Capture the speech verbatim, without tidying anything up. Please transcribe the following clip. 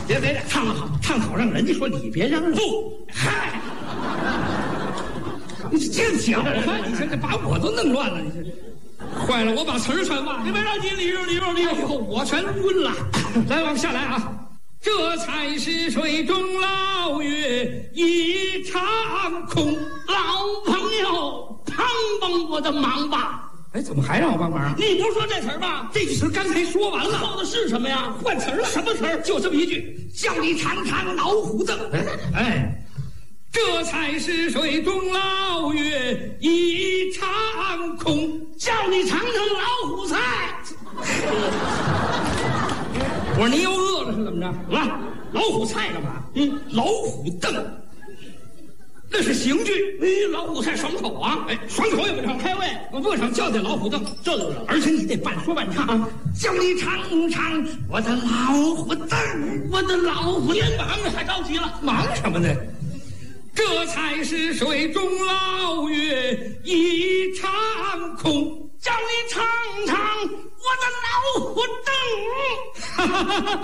别别别，唱得好，唱好让人家说你别嚷嚷。不，嗨，你这讲什么？你这这把我都弄乱了，你这。坏了，我把词儿全忘了。 你别着急，李叔，李叔，李叔， 我全晕了。来，往下来啊！这才是水中捞月一场空。 老朋友，帮帮我的忙吧！ 哎，怎么还让我帮忙？ 你不是说这词儿吗？ 这句词刚才说完了， 说的是什么呀？ 换词儿了。 什么词儿？ 就这么一句，叫你尝尝老虎凳。哎。这才是水中捞月一场空， 叫你尝尝老虎菜。 我说您又饿了是怎么着？ 啊，老虎菜干嘛？ 嗯，老虎凳，那是刑具。 哎，老虎菜爽口啊！ 哎，爽口也不成， 开胃。 我不成，叫点老虎凳， 这就是。 而且你得半说半唱啊，叫你尝尝我的老虎凳， 我的老虎。别忙着，还着急了， 忙什么呢？这才是水中捞月一场空， 叫你尝尝我的老虎凳。